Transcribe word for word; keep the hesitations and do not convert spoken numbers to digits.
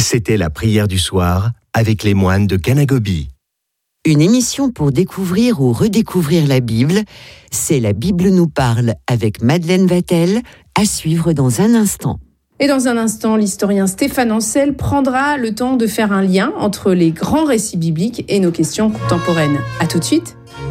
C'était la prière du soir avec les moines de Kanagobi. Une émission pour découvrir ou redécouvrir la Bible, c'est La Bible nous parle avec Madeleine Vatel, à suivre dans un instant. Et dans un instant, l'historien Stéphane Ancel prendra le temps de faire un lien entre les grands récits bibliques et nos questions contemporaines. À tout de suite.